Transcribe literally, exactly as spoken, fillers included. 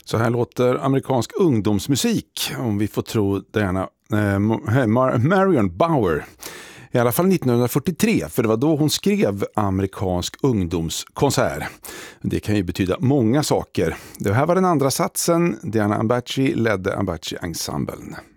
Så här låter amerikansk ungdomsmusik, om vi får tro Diana eh, Marion Bauer. I alla fall nittonhundrafyrtiotre, för det var då hon skrev amerikansk ungdomskonsert. Det kan ju betyda många saker. Det här var den andra satsen. Diana Ambaci ledde Ambaci-ensemblen.